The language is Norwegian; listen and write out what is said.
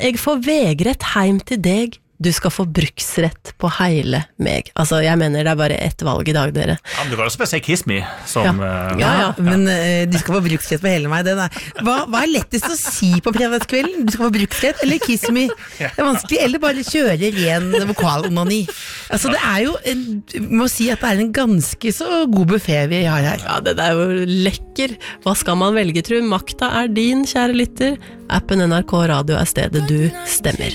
jeg får vegrett heim til deg, du skal få bruksrett på hele meg. Altså, jeg mener det bare ett valg I dag, dere. Ja, men du kan også bare si Kiss Me. Som, Ja, men du skal få bruksrett på hele meg. Hva lettest å si på fredagskvelden? Du skal få bruksrett, eller Kiss Me? Det vanskelig, eller bare kjøre ren vokalonani. Altså, det jo, må si at det en ganske så god buffet vi har her. Ja, det jo lekker. Hva skal man velge, tro? Makta din, kjære lytter. Appen NRK Radio stedet du stemmer.